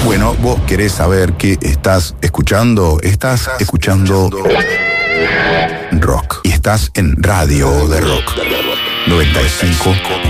Bueno, vos querés saber qué estás escuchando. Estás escuchando rock. Y estás en Radio de Rock 95.